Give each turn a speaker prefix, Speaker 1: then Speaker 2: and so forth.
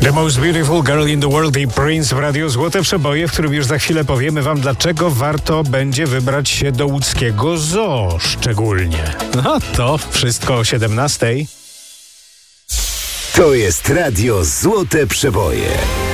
Speaker 1: The Most Beautiful Girl in the World i Prince w Radiu Złote Przeboje, w którym już za chwilę powiemy wam, dlaczego warto będzie wybrać się do łódzkiego zoo szczególnie. No to wszystko o 17:00.
Speaker 2: To jest Radio Złote Przeboje.